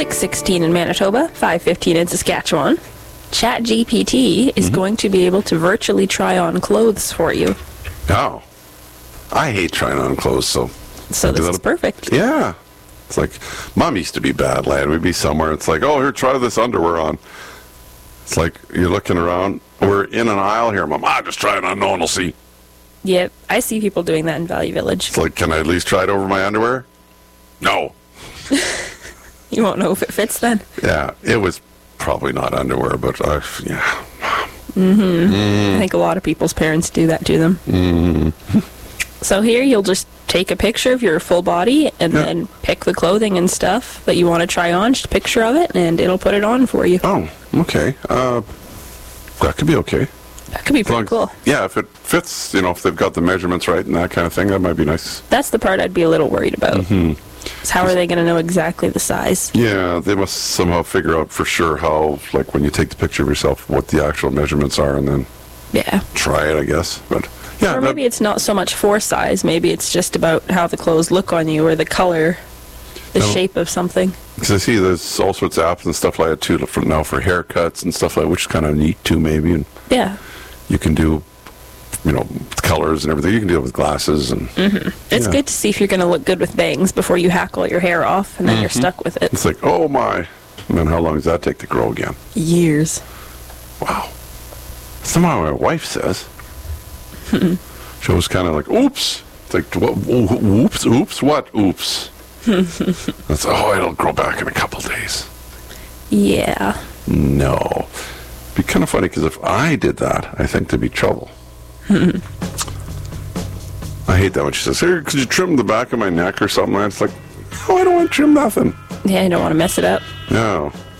6:16 in Manitoba, 5:15 in Saskatchewan, ChatGPT is going to be able to virtually try on clothes for you. Oh. I hate trying on clothes, so So this is perfect. yeah. It's like, Mom used to be bad, lad. We'd be somewhere. It's like, oh, here, try this underwear on. It's like, you're looking around. We're in an aisle here. Mom, just try it on. No one will see. Yep, I see people doing that in Valley Village. It's like, can I at least try it over my underwear? No. You won't know if it fits then. Yeah, it was probably not underwear, but yeah. I think a lot of people's parents do that to them. So here you'll just take a picture of your full body and then pick the clothing and stuff that you want to try on, just a picture of it, and it'll put it on for you. Oh, okay. That could be okay. That could be pretty cool. Yeah, if it fits, if they've got the measurements right and that kind of thing, that might be nice. That's the part I'd be a little worried about. Is how are they going to know exactly the size? Yeah, they must somehow figure out for sure how, like when you take the picture of yourself, what the actual measurements are and then try it, I guess. But yeah, or maybe it's not so much for size. Maybe it's just about how the clothes look on you or the color, the shape of something. Because I see there's all sorts of apps and stuff like that too for haircuts and stuff like that, which is kind of neat too, maybe. And yeah. You can do, colors and everything. You can do it with glasses and. It's good to see if you're going to look good with bangs before you hack all your hair off and then you're stuck with it. It's like, oh my! And then how long does that take to grow again? Years. Wow. Somehow my wife says. She was kind of like, oops. It's like, what? Oops, what? Oops. That's, it'll grow back in a couple days. Yeah. No. Be kind of funny, because if I did that, I think there'd be trouble. I hate that when she says, here, could you trim the back of my neck or something? It's like, no, I don't want to trim nothing. Yeah, I don't want to mess it up. No.